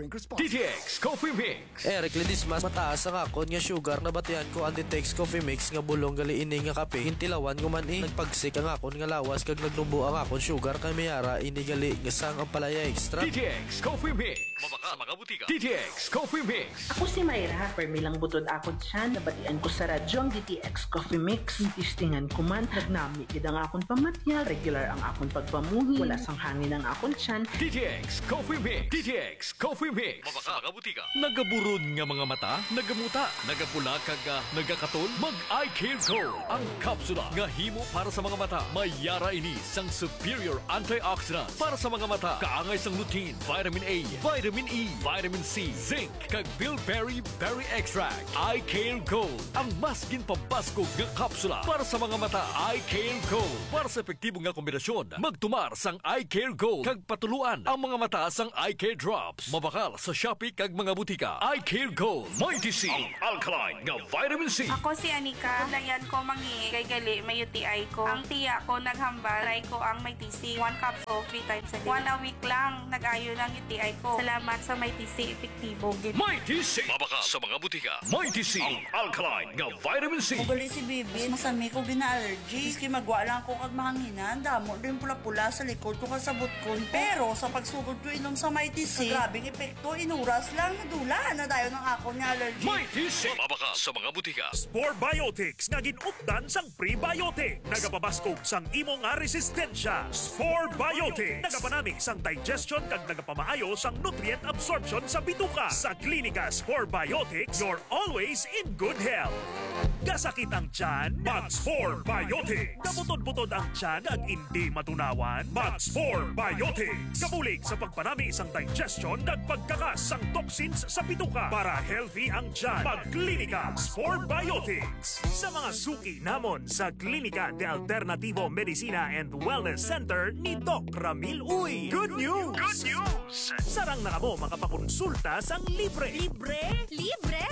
drink responsibly. DTX Coffee Mix. Eric Lidis mas mataas ang akon nga sugar na batian ko ang DTX Coffee Mix nga bulong gali ini nga kape. Hintilawan ko man nagpagsik ang akon nga lawas kag nagnubo ang akon sugar kay mayara ini gali nga sang ang palaya extra. DTX Coffee Mix. Mabaka sa mga butika. DTX Coffee Mix. Ako si Mayra, permilang butod ako dyan, nabatian ko sa radyo ang DTX Coffee Mix. Tistingan ko man, nagnami gid ang akon pamatyal, regular ang akon pagpamuhi, wala sang hangin ang akon tiyan. DTX Coffee Mix. DTX Coffee Mix. Mabaka sa mga butika. Nagaburod nga mga mata, nagamuta, nagapula kaga, nagakaton, mag-eye care go. Ang kapsula nga himo para sa mga mata, mayara ini sang superior antioxidant para sa mga mata, kaangay sang lutein, vitamin A, vitamin E, vitamin C, zinc, kag bilberry berry extract. Eye Care Gold, ang mas ginpabaskog nga kapsula para sa mga mata. Eye Care Gold, para sa epektibo nga kombinasyon, magtumar sang Eye Care Gold kag patuluan ang mga mata sang Eye Care Drops. Mabakal sa Shopee kag mga butika. Eye Care Gold, Mighty C, ang alkaline nga vitamin C. Ako si Anika, dayan ko mangi kay gali may UTI ko. Ang tiya ko naghambal, try ko ang may TC. 1 capsule 3 times a day. 1 a week lang, nag-ayo ng UTI ko. Salamat sa may TC, epektibo. Mighty C, mabakal sa mga butika. Mighty C, ang alkaline nga vitamin C. Ugali si Bibi, masami ko gina-allergy. Iski magwa lang ko kag mahanginan, damo din pula-pula sa likod ko kasabot ko. Pero sa pagsugod ko inom sa Mighty C, grabing epekto, inuras lang, nadula na dayo ng ako ni allergy. Mighty C, mabakal sa mga butika. Spore Biotics nga ginupdan sang prebiotic. Nagapabaskog sang imo nga resistensya. Spore Biotics nagapanamig sang digestion kag nagapamaayo sang nutrient absorption sa bituka. Sa Klinika Spore Biotics, you're always in good health. Kasakit ang tiyan, mag-Spore Biotics. Kabutod-butod ang tiyan at hindi matunawan, mag-Spore Biotics. Kabulig sa pagpanami isang digestion at pagkakas sang toxins sa bituka. Para healthy ang tiyan, mag-Klinika Spore Biotics. Sa mga suki namon sa Klinika de Alternativo Medicina and Wellness Center ni Doc Ramil Uy. Good news! Good news! Sarang na kamo makapakonsulta sang libre. Libre? Libre!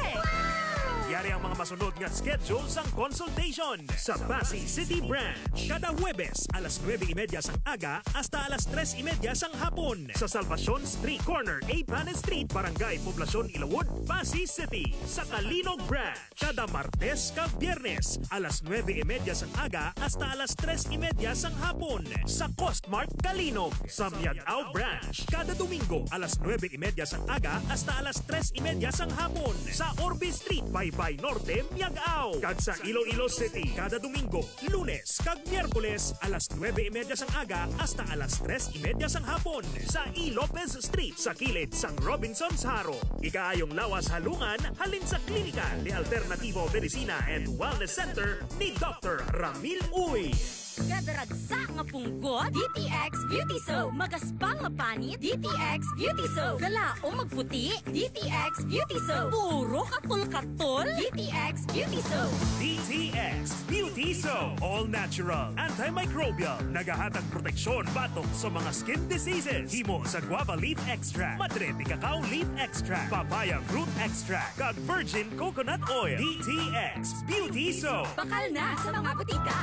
Yari ang mga masunod nga schedule sang consultation sa Pasay City Branch. Kada Huwebes, alas 9:30 sang aga hasta alas 3:30 sang hapon. Sa Salvacion Street Corner, A. Panes Street, Barangay Poblacion, Ilawod, Pasay City. Sa Kalinog Branch, kada Martes kag Biyernes, alas 9:30 sang aga hasta alas 3:30 sang hapon. Sa Costmart, Kalinog. Sa Miagao Branch, kada Domingo, alas 9:30 sang aga hasta alas 3:30 sang hapon. Sa Orbe Street, Baybay Norte, Miagao. Kag sa Iloilo City, kada Domingo, Lunes kag Miyerkules, alas 9:30 sang aga hasta alas 3:30 sang hapon. Sa E. Lopez Street, sa kilid sang Robinson's Haro. Ikaayong lawas halungan, halin sa Klinika de Alternativo Medicina and Wellness Center ni Dr. Ramil Uy. Gadaragsa nga punggot, DTX Beauty Soap. Magaspang nga panit, DTX Beauty Soap. Galaom magputi, DTX Beauty Soap. Puro katol-katol, DTX Beauty Soap. DTX Beauty Soap. All natural, antimicrobial, nagahatag proteksyon batok sa mga skin diseases. Himo sa guava leaf extract, madre de cacao leaf extract, papaya fruit extract, kag virgin coconut oil. DTX Beauty Soap. Bakal na sa mga butika.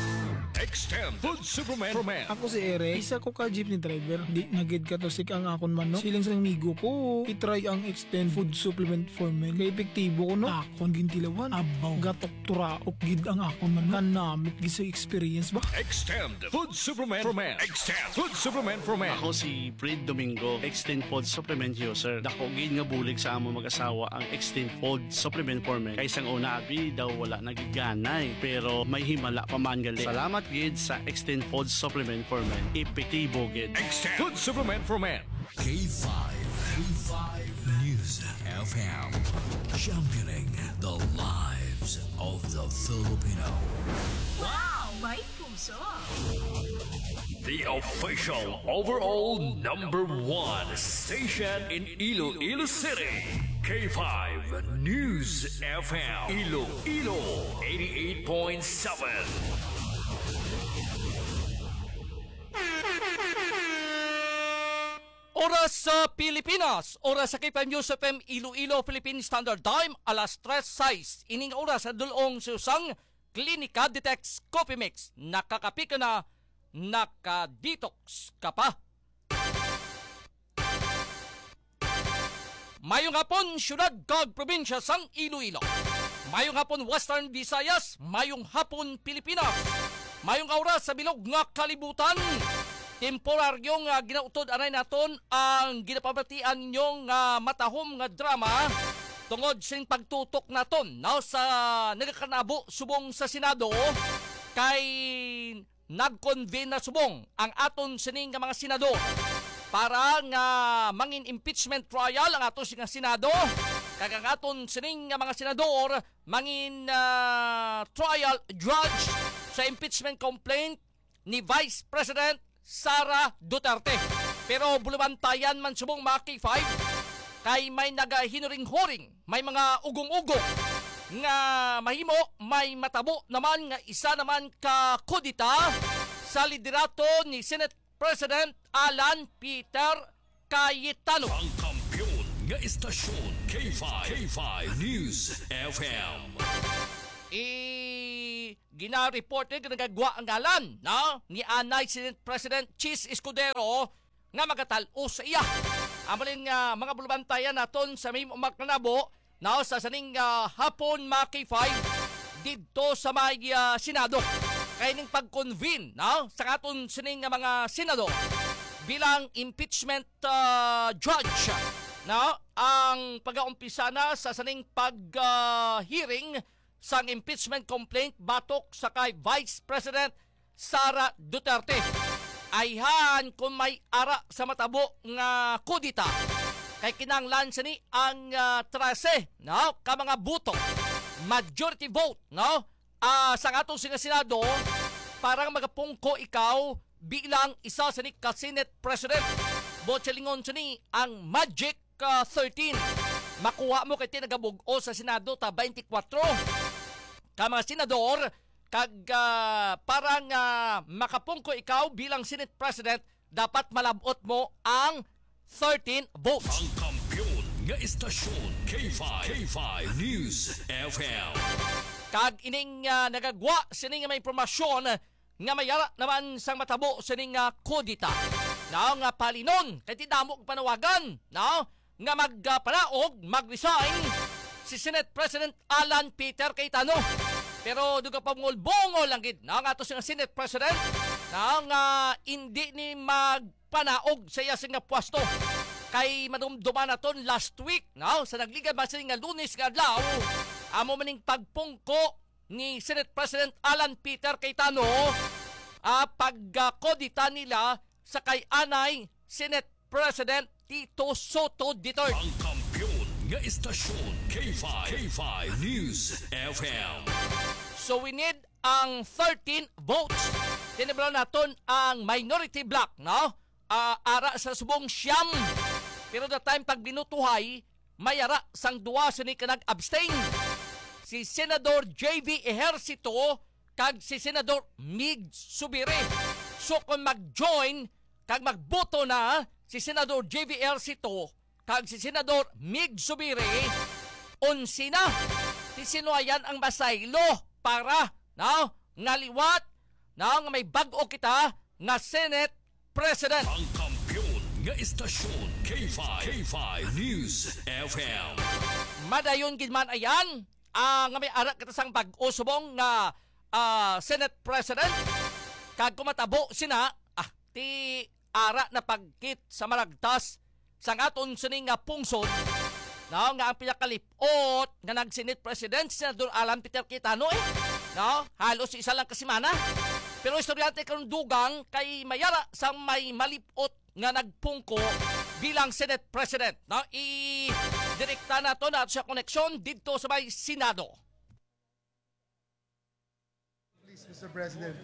Extend Food Superman for Men. Ako si Eric, isa ko ka jeepney driver. Di nagid ka to sik ang akon manok. Siling sa migo ko, itry ang Extend Food Supplement for Men. Kaya epektibo ko no, akon gintilawan. Abaw, gatok turaok gid ang akon manok. Kanamit gid sa experience ba? Extend Food Superman for Men. Extend Food Superman for Men. Ako si Fred Domingo, Extend Food Supplement user. Dako gid nga bulig sa amo mag-asawa ang Extend Food Supplement for Men. Kaysang una abi daw wala nagiganay, pero may himala pa man gali. Salamat gid sa Extend Food Supplement for Men. Epektibo gid. Extend Food Supplement for Men. K5 News FM, championing the lives of the Filipino. Wow! May puso! The official overall #1 station in Iloilo City. K5 News FM. Iloilo 88.7. Oras sa Pilipinas, oras sa K5 News FM Iloilo Philippine Standard Time, alas 3:06. Ining oras sa dulong susang Klinika Detox Coffee Mix. Nakakapi ka na, nakadetox ka pa. mayong hapon syudad kag probinsya sang Iloilo. Mayong hapon Western Visayas, mayong hapon Pilipinas. Mayong oras sa bilog nga kalibutan. Temporaryo nga ginautod anay naton ang ginapabatian nyong matahom nga drama tungod sing pagtutok naton sa nagakanabo subong sa Senado kay nag-convene na subong ang aton sining nga mga senador para nga mangin impeachment trial ang aton sining Senado kag ang aton sining nga mga senador mangin trial judge sa impeachment complaint ni Vice President Sara Duterte. Pero bulubantayan man subong mga K5 kay may nagahinuring-huring, may mga ugong-ugong nga mahimo, may matabo naman nga isa naman ka kudita sa liderato ni Senate President Alan Peter Cayetano. Ang kampiyon nga istasyon K5 News FM. Gina-report nga nagagwa ang ngalan ni Anay Senate President Chis Escudero nga magatalo sa iya. Amalin nga mga bulubantayan naton sa may umaknabo sa saning hapon mga K5 dito sa may Senado. Kaya ning pag-convene sa aton sining mga senador bilang impeachment judge ang pag-aumpisa na sa saning pag-hearing sang impeachment complaint batok sa kay Vice President Sara Duterte. Ayhan kung may ara sa matabo nga kudita kay kinanglan sa ni ang 13 ka mga buto majority vote sa atong Senado parang magapungko ikaw bilang isa sa ni ka Senate President. Botchelingon sa ni ang Magic 13. Makuha mo kay tinagabug-o sa Senado ta 24 ka mga senador kag parang makapungko ikaw bilang Senate President dapat malabot mo ang 13 votes. Ang kampiyon nga istasyon K5 News FM. Kag ining nagagwa sining may impormasyon nga mayara naman sang matabo sining kudita. Nga palinon kay tidamo panawagan nga magpanaog, mag-resign si Senate President Alan Peter Cayetano. Pero duga pa bungol lang gid nga ato sing Senate President nga hindi ni magpanaog sa iya sing pwesto. Kay madumduman naton last week sa nagliga ba sing Lunes nga adlaw amo maning pagpungko ni Senate President Alan Peter Cayetano pagkodita nila sa kay Anay Senate President Tito Soto III. Ang kampiyon nga istasyon K5 News FM. So we need ang 13 votes. Tinibral naton ang minority block, ara sa subong siyam. Pero the time pag binutuhay, mayara sang duwa sa ni ka nag-abstain. Si Senador J.V. Ejercito kag si Senador Mig Subiri. So kung mag-join kag magboto na si Senador J.V. Ejercito kag si Senador Mig Subiri, 11 na. Sinuayan ang masaylo para ngaliwat nga may bag-o kita nga Senate President. Ang kampiyon nga istasyon K5 News FM. Madayon gid man ayan nga may ara kita sang bag-o subong nga Senate President kag kumatabo sina ti ara na pagkit sa maragtas sang aton sining pungsod nga ang pinakalipot nga nag-Senate President si Senador Alan Peter Cayetano halos isa lang kasimana. Pero istoryante karon dugang kay mayara sang may malipot nga nagpungko bilang Senate President. I-direkta nato na sa koneksyon dito sa may Senado. Please, Mr. President.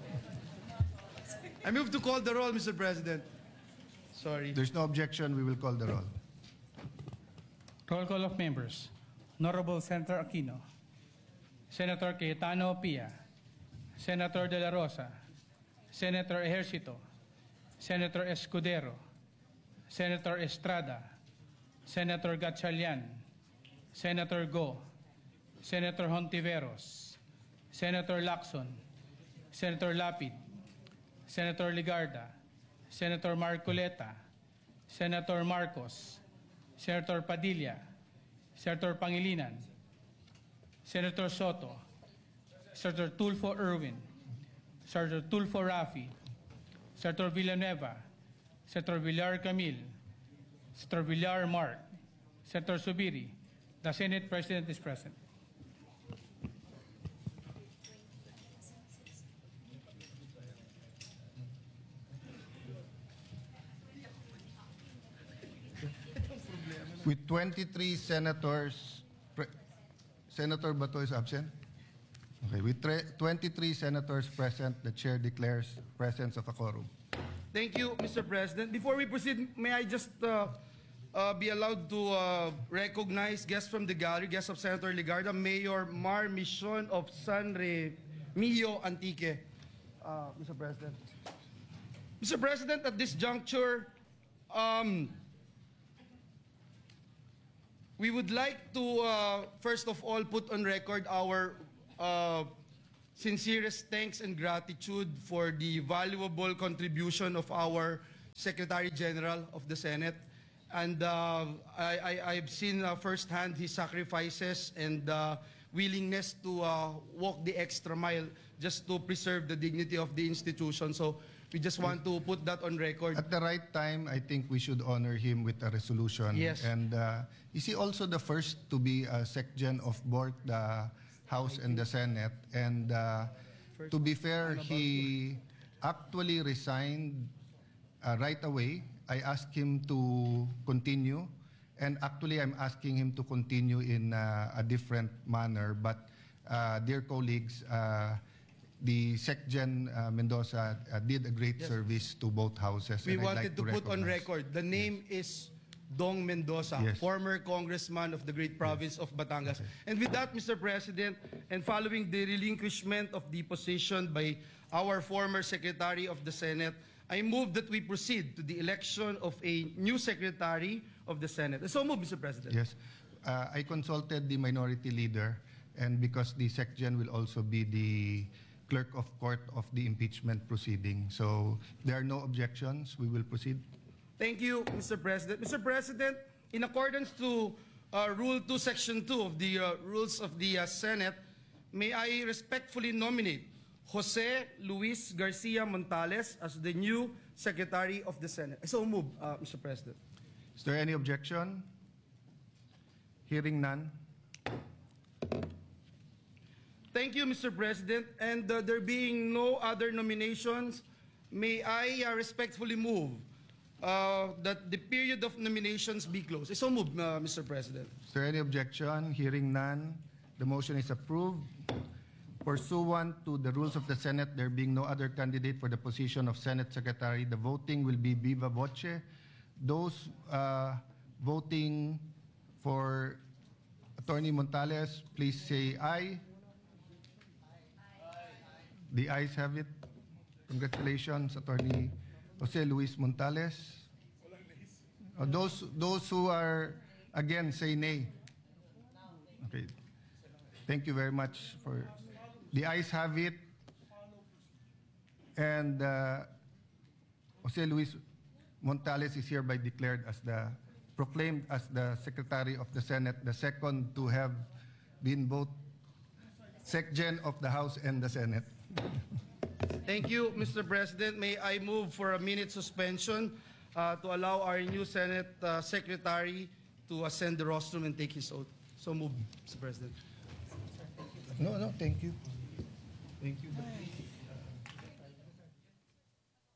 I move to call the roll, Mr. President. Sorry. There's no objection. We will call the roll. Roll call of members. Honorable Senator Aquino, Senator Cayetano Pia, Senator De La Rosa, Senator Ejercito, Senator Escudero, Senator Estrada, Senator Gatchalian, Senator Go, Senator Hontiveros, Senator Lacson, Senator Lapid, Senator Ligarda, Senator Marcoleta, Senator Marcos, Senator Padilla, Senator Pangilinan, Senator Soto, Senator Tulfo Erwin, Senator Tulfo Rafi, Senator Villanueva, Senator Villar Camil, Senator Villar Mark, Senator Subiri. The Senate President is present. With 23 senators, Senator Bato is absent? Okay, with 23 senators present, the chair declares presence of a quorum. Thank you, Mr. President. Before we proceed, may I just be allowed to recognize guests from the gallery, guests of Senator Ligarda, Mayor Mar Mission of San Remigio Antique. Mr. President. Mr. President, at this juncture, we would like to, first of all, put on record our sincerest thanks and gratitude for the valuable contribution of our Secretary General of the Senate. And I've seen firsthand his sacrifices and willingness to walk the extra mile just to preserve the dignity of the institution. So we just want to put that on record. At the right time, I think we should honor him with a resolution. Yes. And is he also the first to be a SecGen of both the House and the Senate? And to be fair, he actually resigned right away. I asked him to continue. And actually, I'm asking him to continue in a different manner. But, dear colleagues, the SecGen Mendoza did a great service to both houses. We and I'd wanted like to put on recognize. record, the name is Dong Mendoza, Yes. former congressman of the great province of Batangas. And with that, Mr. President, and following the relinquishment of the position by our former Secretary of the Senate, I move that we proceed to the election of a new Secretary of the Senate. So move, Mr. President. Yes. I consulted the minority leader, and because the SecGen will also be the clerk of court of the impeachment proceeding. So if there are no objections, we will proceed. Thank you, Mr. President. Mr. President, in accordance to Rule 2, Section 2 of the Rules of the Senate, may I respectfully nominate Jose Luis Garcia Montales as the new Secretary of the Senate. So move, Mr. President. Is there any objection? Hearing none. Thank you, Mr. President. And there being no other nominations, may I respectfully move that the period of nominations be closed. So move, Mr. President. Is there any objection? Hearing none. The motion is approved. Pursuant to the rules of the Senate, there being no other candidate for the position of Senate Secretary, the voting will be viva voce. Those voting for Attorney Montales, please say aye. The ayes have it. Congratulations, Attorney Jose Luis Montales. Those who are again, say nay. Okay. Thank you very much for. The ayes have it. And Jose Luis Montales is hereby declared as proclaimed as the Secretary of the Senate, the second to have been both SecGen of the House and the Senate. Thank you, Mr. President. May I move for a minute suspension to allow our new Senate Secretary to ascend the rostrum and take his oath. So move, Mr. President. No, thank you. Thank you.